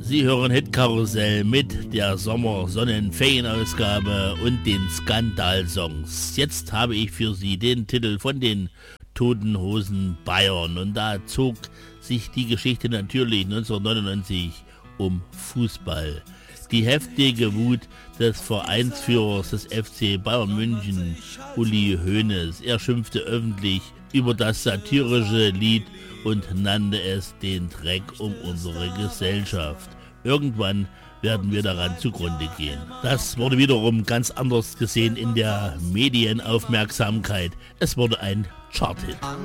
Sie hören Hitkarussell mit der Sommer-Sonnen-Ferienausgabe und den Skandalsongs. Jetzt habe ich für Sie den Titel von den Toten Hosen Bayern und da zog sich die Geschichte natürlich 1999 um Fußball. Die heftige Wut des Vereinsführers des FC Bayern München, Uli Hoeneß. Er schimpfte öffentlich über das satirische Lied und nannte es den Dreck um unsere Gesellschaft. Irgendwann werden wir daran zugrunde gehen. Das wurde wiederum ganz anders gesehen in der Medienaufmerksamkeit. Es wurde ein Charthit.